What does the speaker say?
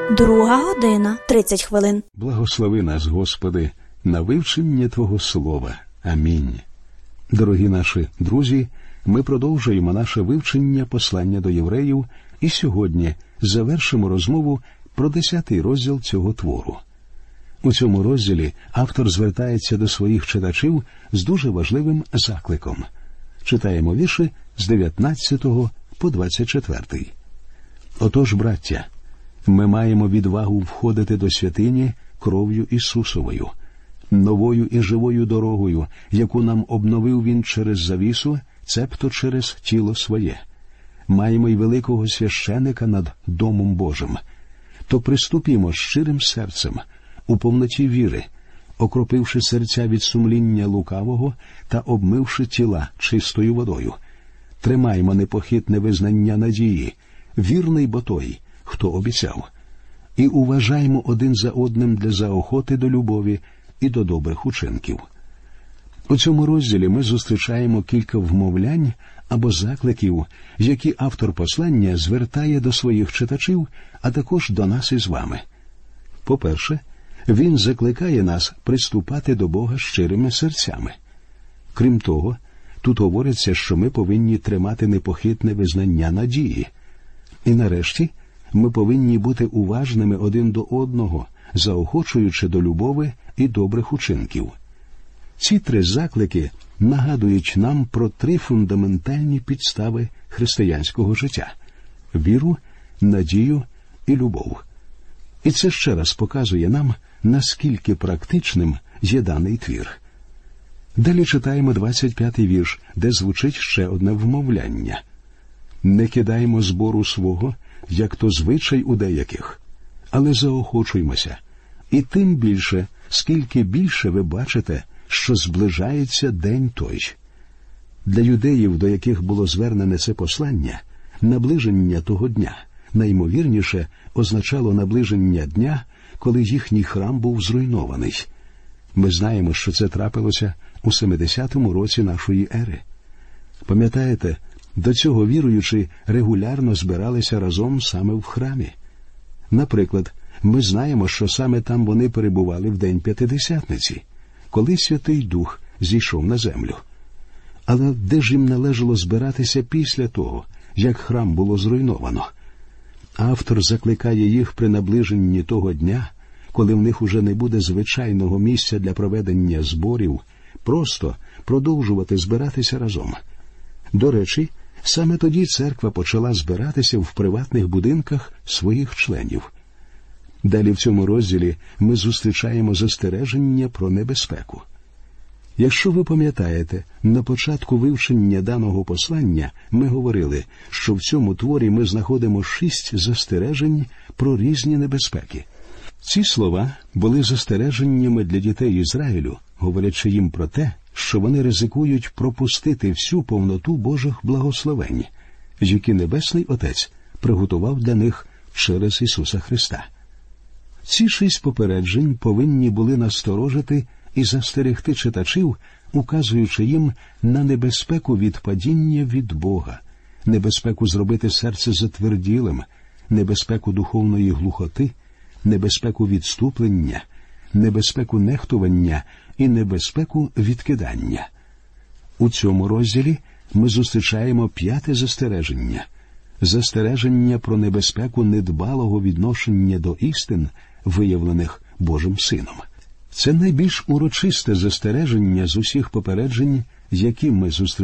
2 година 30 хвилин. Благослови нас, Господи, на вивчення Твого Слова. Амінь. Дорогі наші друзі, ми продовжуємо наше вивчення послання до євреїв і сьогодні завершимо розмову про 10-й розділ цього твору. У цьому розділі автор звертається до своїх читачів з дуже важливим закликом. Читаємо вірші з 19 по 24. «Отож, браття, ми маємо відвагу входити до святині кров'ю Ісусовою, новою і живою дорогою, яку нам обновив Він через завісу, цебто через тіло своє. Маємо й великого священика над Домом Божим. То приступімо щирим серцем, у повноті віри, окропивши серця від сумління лукавого та обмивши тіла чистою водою. Тримаймо непохитне визнання надії, вірний бо той, хто обіцяв. І уважаймо один за одним для заохоти до любові і до добрих учинків». У цьому розділі ми зустрічаємо кілька вмовлянь або закликів, які автор послання звертає до своїх читачів, а також до нас із вами. По-перше, він закликає нас приступати до Бога щирими серцями. Крім того, тут говориться, що ми повинні тримати непохитне визнання надії. І нарешті, ми повинні бути уважними один до одного, заохочуючи до любові і добрих учинків. Ці 3 заклики нагадують нам про 3 фундаментальні підстави християнського життя – віру, надію і любов. І це ще раз показує нам, наскільки практичним є даний твір. Далі читаємо 25-й вірш, де звучить ще одне вмовляння. «Не кидаймо збору свого, як то звичай у деяких, але заохочуймося, і тим більше, скільки більше ви бачите, що зближається день той». Для юдеїв, до яких було звернене це послання, наближення того дня, найімовірніше, означало наближення дня, коли їхній храм був зруйнований. Ми знаємо, що це трапилося у 70-му році нашої ери. Пам'ятаєте, до цього віруючі регулярно збиралися разом саме в храмі. Наприклад, ми знаємо, що саме там вони перебували в День П'ятидесятниці, коли Святий Дух зійшов на землю. Але де ж їм належало збиратися після того, як храм було зруйновано? Автор закликає їх при наближенні того дня, коли в них уже не буде звичайного місця для проведення зборів, просто продовжувати збиратися разом. До речі, саме тоді церква почала збиратися в приватних будинках своїх членів. Далі в цьому розділі ми зустрічаємо застереження про небезпеку. Якщо ви пам'ятаєте, на початку вивчення даного послання ми говорили, що в цьому творі ми знаходимо 6 застережень про різні небезпеки. Ці слова були застереженнями для дітей Ізраїлю, говорячи їм про те, що вони ризикують пропустити всю повноту Божих благословень, які Небесний Отець приготував для них через Ісуса Христа. Ці 6 попереджень повинні були насторожити і застерегти читачів, указуючи їм на небезпеку від падіння від Бога, небезпеку зробити серце затверділим, небезпеку духовної глухоти, небезпеку відступлення, небезпеку нехтування і небезпеку відкидання. У цьому розділі ми зустрічаємо 5-те застереження – застереження про небезпеку недбалого відношення до істин, виявлених Божим Сином. Це найбільш урочисте застереження з усіх попереджень, які ми зустрічаємо